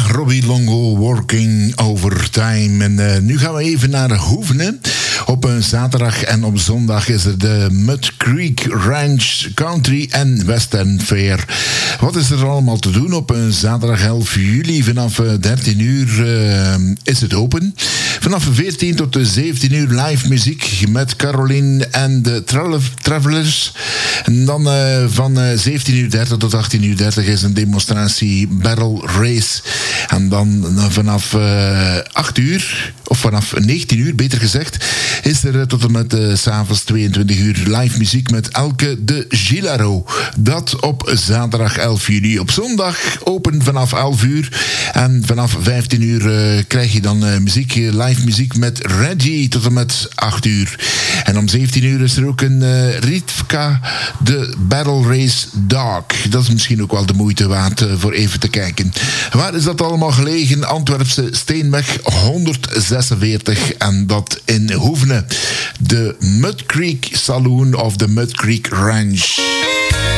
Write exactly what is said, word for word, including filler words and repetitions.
Robbie Longo, Working Overtime. En uh, nu gaan we even naar Hoevenen. Op een zaterdag en op zondag is er de Mud Creek Ranch Country en Western Fair. Wat is er allemaal te doen? Op een zaterdag elf juli vanaf dertien uur uh, is het open. Vanaf veertien tot zeventien uur live muziek met Caroline en de Travelers. En dan uh, van uh, zeventien uur dertig tot achttien uur dertig is een demonstratie Barrel Race. En dan uh, vanaf uh, acht uur, of vanaf negentien uur beter gezegd, is er uh, tot en met uh, 's avonds tweeëntwintig uur live muziek met Elke de Gilaro. Dat op zaterdag elf juli. Op zondag open vanaf elf uur. En vanaf vijftien uur uh, krijg je dan uh, muziek, live muziek met Reggie tot en met acht uur. En om zeventien uur is er ook een uh, Ritvka de Battle Race Dog. Dat is misschien ook wel de moeite waard uh, voor even te kijken. Waar is dat allemaal gelegen? Antwerpse Steenweg honderdzesenveertig en dat in Hoevenen. De Mud Creek Saloon of de Mud Creek Ranch.